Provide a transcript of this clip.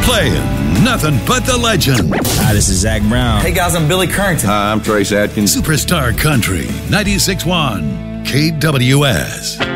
Playing nothing but the legend. Hi, this is Zach Brown. Hey guys, I'm Billy Currington. Hi, I'm Trace Atkins. Superstar Country, 96.1 KWS.